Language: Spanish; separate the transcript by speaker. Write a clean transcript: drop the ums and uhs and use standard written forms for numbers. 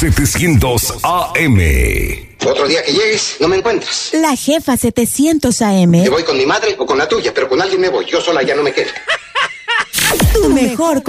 Speaker 1: 700 AM.
Speaker 2: Otro día que llegues, no me encuentras.
Speaker 3: La jefa 700 AM.
Speaker 2: Me voy con mi madre o con la tuya, pero con alguien me voy. Yo sola ya no me quedo.
Speaker 3: Tu mejor